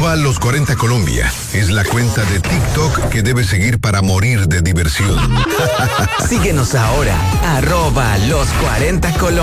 @Los40 Colombia es la cuenta de TikTok que debes seguir para morir de diversión. Síguenos ahora, @Los40 Colombia.